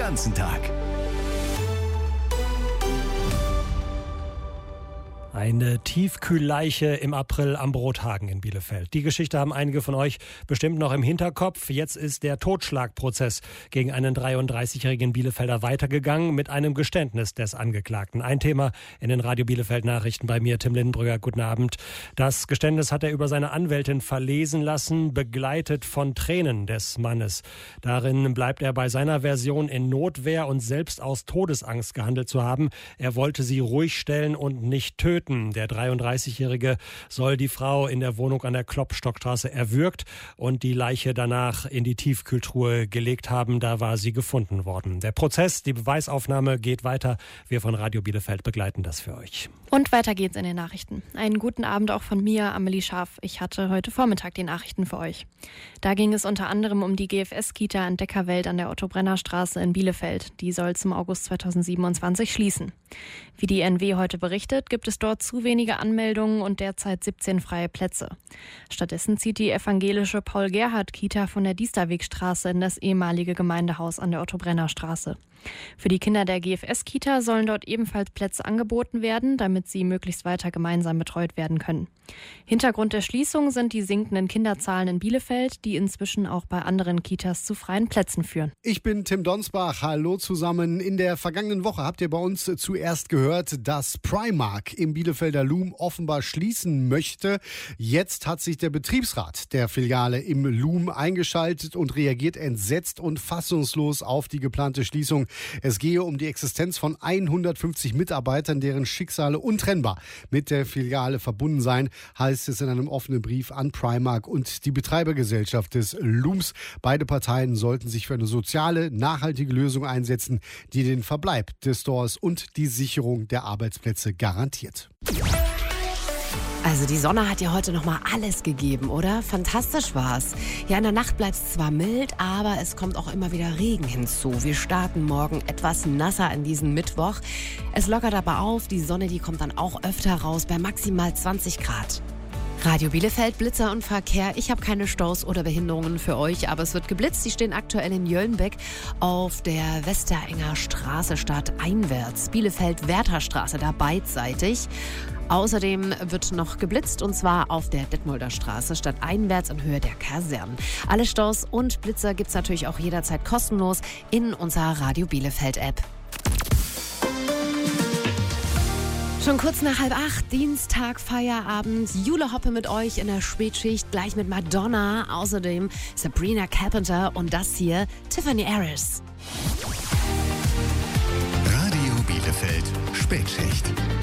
ganzen Tag. Eine Tiefkühlleiche im April am Brothagen in Bielefeld. Die Geschichte haben einige von euch bestimmt noch im Hinterkopf. Jetzt ist der Totschlagprozess gegen einen 33-jährigen Bielefelder weitergegangen mit einem Geständnis des Angeklagten. Ein Thema in den Radio Bielefeld Nachrichten bei mir, Tim Lindenbrügger. Guten Abend. Das Geständnis hat er über seine Anwältin verlesen lassen, begleitet von Tränen des Mannes. Darin bleibt er bei seiner Version in Notwehr und selbst aus Todesangst gehandelt zu haben. Er wollte sie ruhig stellen und nicht töten. Der 33-Jährige soll die Frau in der Wohnung an der Klopstockstraße erwürgt und die Leiche danach in die Tiefkühltruhe gelegt haben. Da war sie gefunden worden. Der Prozess, die Beweisaufnahme geht weiter. Wir von Radio Bielefeld begleiten das für euch. Und weiter geht's in den Nachrichten. Einen guten Abend auch von mir, Amelie Scharf. Ich hatte heute Vormittag die Nachrichten für euch. Da ging es unter anderem um die GFS-Kita Entdeckerwelt an der Otto-Brenner-Straße in Bielefeld. Die soll zum August 2027 schließen. Wie die NW heute berichtet, gibt es dort zu wenige Anmeldungen und derzeit 17 freie Plätze. Stattdessen zieht die evangelische Paul-Gerhardt-Kita von der Diesterwegstraße in das ehemalige Gemeindehaus an der Otto-Brenner-Straße. Für die Kinder der GFS-Kita sollen dort ebenfalls Plätze angeboten werden, damit sie möglichst weiter gemeinsam betreut werden können. Hintergrund der Schließung sind die sinkenden Kinderzahlen in Bielefeld, die inzwischen auch bei anderen Kitas zu freien Plätzen führen. Ich bin Tim Donsbach. Hallo zusammen. In der vergangenen Woche habt ihr bei uns zuerst gehört, dass Primark im Bielefelder Loom offenbar schließen möchte. Jetzt hat sich der Betriebsrat der Filiale im Loom eingeschaltet und reagiert entsetzt und fassungslos auf die geplante Schließung. Es gehe um die Existenz von 150 Mitarbeitern, deren Schicksale untrennbar mit der Filiale verbunden seien, heißt es in einem offenen Brief an Primark und die Betreibergesellschaft des Looms. Beide Parteien sollten sich für eine soziale, nachhaltige Lösung einsetzen, die den Verbleib des Stores und die Sicherung der Arbeitsplätze garantiert. Also die Sonne hat ja heute nochmal alles gegeben, oder? Fantastisch war's. Ja, in der Nacht bleibt's zwar mild, aber es kommt auch immer wieder Regen hinzu. Wir starten morgen etwas nasser in diesen Mittwoch. Es lockert aber auf, die Sonne, die kommt dann auch öfter raus bei maximal 20 Grad. Radio Bielefeld, Blitzer und Verkehr. Ich habe keine Staus oder Behinderungen für euch, aber es wird geblitzt. Die stehen aktuell in Jöllenbeck auf der Westerenger Straße stadteinwärts. Bielefeld-Werther-Straße, da beidseitig. Außerdem wird noch geblitzt und zwar auf der Detmolder Straße stadteinwärts in Höhe der Kasernen. Alle Staus und Blitzer gibt's natürlich auch jederzeit kostenlos in unserer Radio Bielefeld App. Schon kurz nach 7:30, Dienstag, Feierabend. Jule Hoppe mit euch in der Spätschicht, gleich mit Madonna. Außerdem Sabrina Carpenter und das hier Tiffany Harris. Radio Bielefeld Spätschicht.